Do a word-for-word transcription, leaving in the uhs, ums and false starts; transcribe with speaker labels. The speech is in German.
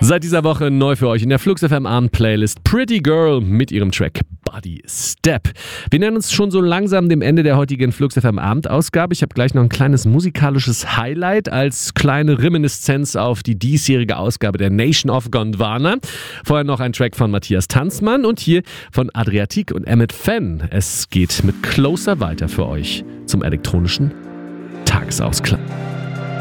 Speaker 1: Seit dieser Woche neu für euch in der Flux F M Abend-Playlist Pretty Girl mit ihrem Track Body Step. Wir nähern uns schon so langsam dem Ende der heutigen Flux F M Abendausgabe. Ich habe gleich noch ein kleines musikalisches Highlight als kleine Reminiszenz auf die diesjährige Ausgabe der Nation of Gondwana. Vorher noch ein Track von Matthias Tanzmann und hier von Adriatik und Emmett Fenn. Es geht mit Closer weiter für euch zum elektronischen Tagesausklang.